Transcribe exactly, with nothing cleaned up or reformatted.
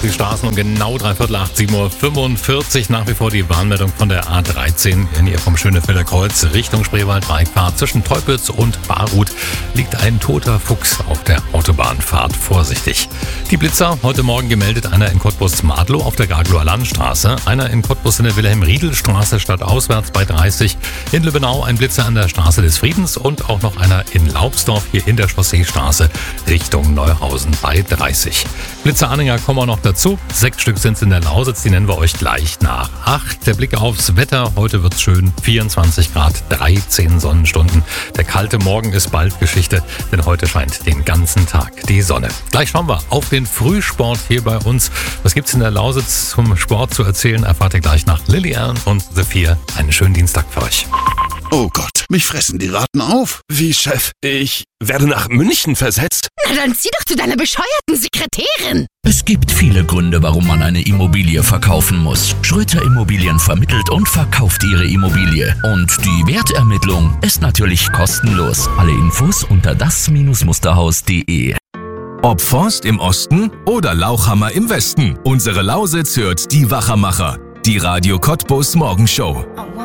die Straßen um genau dreiviertel acht, sieben Uhr fünfundvierzig. Nach wie vor die Warnmeldung von der A dreizehn. Wenn ihr vom Schönefelder Kreuz Richtung Spreewald-Dreieck fahrt, zwischen Teupitz und Barut liegt ein toter Fuchs auf der Autobahn. Fahrt vorsichtig. Die Blitzer heute Morgen gemeldet, einer in Cottbus-Madlow auf der Gaglower Landstraße, einer in Cottbus in der Wilhelm-Riedel-Straße stadtauswärts bei dreißig, in Lübbenau ein Blitzer an der Straße des Friedens und auch noch einer in Laubsdorf hier in der Chausseestraße Richtung Neuhausen bei dreißig. Blitzeranhänger kommen auch noch dazu. Sechs Stück sind es in der Lausitz, die nennen wir euch gleich nach acht. Der Blick aufs Wetter, heute wird's schön, vierundzwanzig Grad, dreizehn Sonnenstunden. Der kalte Morgen ist bald Geschichte, denn heute scheint den ganzen Tag die Sonne. Gleich schauen wir auf den Frühsport hier bei uns. Was gibt's in der Lausitz zum Sport zu erzählen, erfahrt ihr gleich nach Lily Allen und The Vier. Einen schönen Dienstag für euch. Oh Gott, mich fressen die Ratten auf. Wie, Chef? Ich werde nach München versetzt? Na dann zieh doch zu deiner bescheuerten Sekretärin. Es gibt viele Gründe, warum man eine Immobilie verkaufen muss. Schröter Immobilien vermittelt und verkauft ihre Immobilie. Und die Wertermittlung ist natürlich kostenlos. Alle Infos unter das Musterhaus punkt de. Ob Forst im Osten oder Lauchhammer im Westen, unsere Lausitz hört die Wachermacher. Die Radio Cottbus Morgenshow.